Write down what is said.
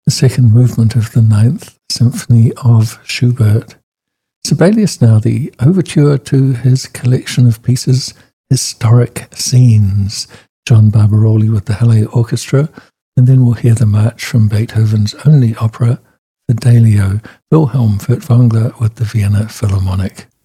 the second movement of the Ninth Symphony of Schubert. Sibelius now the overture to his collection of pieces, Historic Scenes, John Barbaroli with the Halle Orchestra, and then we'll hear the march from Beethoven's only opera, Fidelio, Wilhelm Furtwängler with the Vienna Philharmonic.